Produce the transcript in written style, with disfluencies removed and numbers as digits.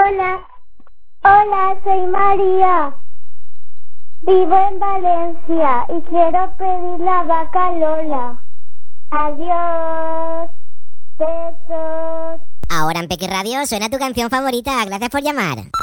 Hola, hola, soy María. Vivo en Valencia y quiero pedir la vaca Lola. Adiós, besos. Ahora en Peque Radio suena tu canción favorita. Gracias por llamar.